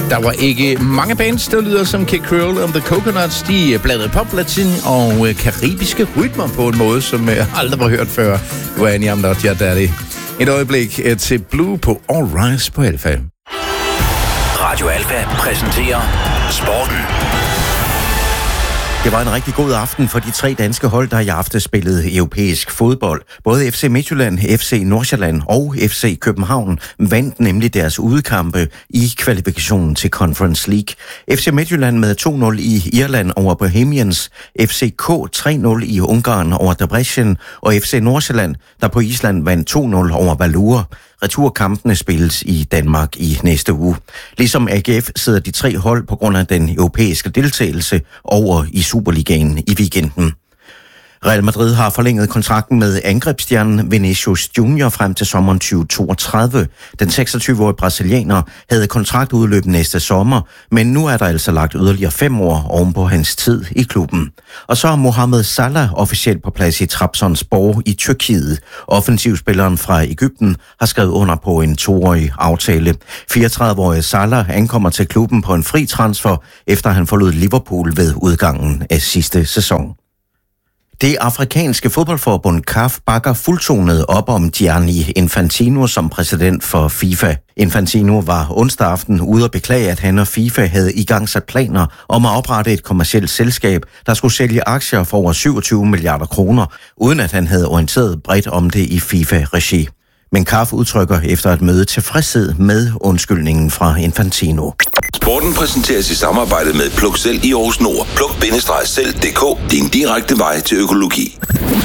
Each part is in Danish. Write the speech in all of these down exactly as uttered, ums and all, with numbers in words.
Der var ikke mange bands, der lyder som Kid Creole and the Coconuts. De blandede pop, latin og karibiske rytmer på en måde, som jeg aldrig var hørt før. Det var Annie, I'm Not Your Daddy. Et øjeblik til Blue på All Rise på Alfa. Radio Alfa præsenterer Sporten. Det var en rigtig god aften for de tre danske hold, der i aften spillede europæisk fodbold. Både F C Midtjylland, F C Nordsjælland og F C København vandt nemlig deres udekampe i kvalifikationen til Conference League. F C Midtjylland med to nul i Irland over Bohemians, F C K tre nul i Ungarn over Debrecen og F C Nordsjælland, der på Island vandt to nul over Valur. Returkampene spilles i Danmark i næste uge. Ligesom A G F sidder de tre hold på grund af den europæiske deltagelse over i Superligaen i weekenden. Real Madrid har forlænget kontrakten med angrebsstjernen Vinicius Junior frem til sommeren tyve toogtredive. Den seksogtyve-årige brasilianer havde kontraktudløb næste sommer, men nu er der altså lagt yderligere fem år oven på hans tid i klubben. Og så er Mohamed Salah officielt på plads i Trabzonspor i Tyrkiet. Offensivspilleren fra Egypten har skrevet under på en toårig aftale. fireogtredive-årige Salah ankommer til klubben på en fri transfer, efter han forlod Liverpool ved udgangen af sidste sæson. Det afrikanske fodboldforbund C A F bakker fuldtonet op om Gianni Infantino som præsident for FIFA. Infantino var onsdag aften ude at beklage, at han og FIFA havde igangsat planer om at oprette et kommercielt selskab, der skulle sælge aktier for over syvogtyve milliarder kroner, uden at han havde orienteret bredt om det i FIFA-regi. Men C A F udtrykker efter et møde tilfredshed med undskyldningen fra Infantino. Sporten præsenteres i samarbejde med Pluk Selv i Aarhus Nord. pluk selv punktum d k. Din direkte vej til økologi.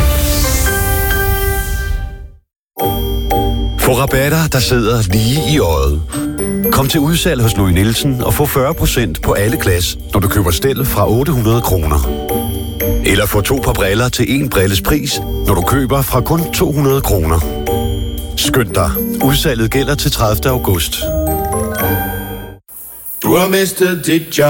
Få rabatter, der sidder lige i øjet. Kom til udsalg hos Louis Nielsen og få fyrre procent på alle glas, når du køber stel fra otte hundrede kroner. Eller få to par briller til en brilles pris, når du køber fra kun to hundrede kroner. Skynd dig. Udsalget gælder til tredivte august. Du har mistet dit job.